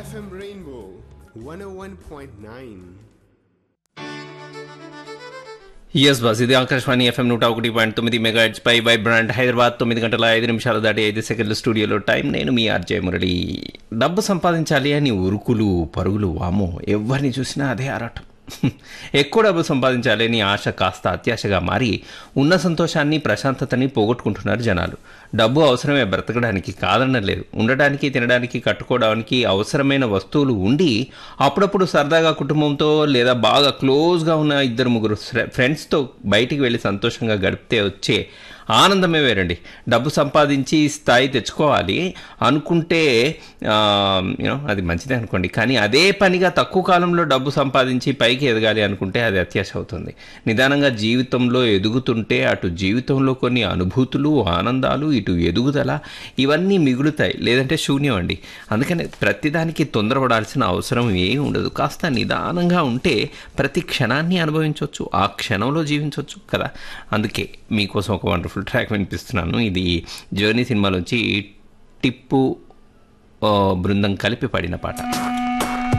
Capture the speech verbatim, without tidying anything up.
F M Rainbow one oh one point nine. Yes bus ఇది Akashvani FM నూట ఒకటి point తొమ్మిది మెగా హెడ్స్ పై Vibrant Hyderabad తొమ్మిది గంటల ఐదు నిమిషాలు దాటి ఐదు సెకండ్ల స్టూడియోలో టైం. నేను మీ ఆర్జే మురళి. డబ్బు సంపాదించాలి అని ఉరుకులు పరుగులు వామో ఎవరిని చూసినా అదే ఆరాటం. ఎక్కువ డబ్బు సంపాదించాలి అని ఆశ కాస్త అత్యాశగా మారి ఉన్న సంతోషాన్ని ప్రశాంతతని పోగొట్టుకుంటున్నారు జనాలు. డబ్బు అవసరమే, బ్రతకడానికి కాదనలేదు. ఉండడానికి, తినడానికి, కట్టుకోవడానికి అవసరమైన వస్తువులు ఉండి అప్పుడప్పుడు సరదాగా కుటుంబంతో లేదా బాగా క్లోజ్గా ఉన్న ఇద్దరు ముగ్గురు ఫ్రెండ్స్తో బయటికి వెళ్ళి సంతోషంగా గడిపితే వచ్చే ఆనందమే వేరండి. డబ్బు సంపాదించి స్థాయి తెచ్చుకోవాలి అనుకుంటే యూనో అది మంచిదే అనుకోండి, కానీ అదే పనిగా తక్కువ కాలంలో డబ్బు సంపాదించి పైకి ఎదగాలి అనుకుంటే అది అత్యాశ అవుతుంది. నిదానంగా జీవితంలో ఎదుగుతుంటే అటు జీవితంలో కొన్ని అనుభూతులు, ఆనందాలు, ఇటు ఎదుగుదల ఇవన్నీ మిగులుతాయి, లేదంటే శూన్యం అండి. అందుకని ప్రతిదానికి తొందరపడాల్సిన అవసరం ఏమి ఉండదు. కాస్త నిదానంగా ఉంటే ప్రతి క్షణాన్ని అనుభవించవచ్చు, ఆ క్షణంలో జీవించవచ్చు కదా. అందుకే మీకోసం ఒక వండర్ఫుల్ ట్రాక్ వినిపిస్తున్నాను. ఇది జర్నీ సినిమాలోంచి టిప్పు బృందం కలిపి పాడిన పాట.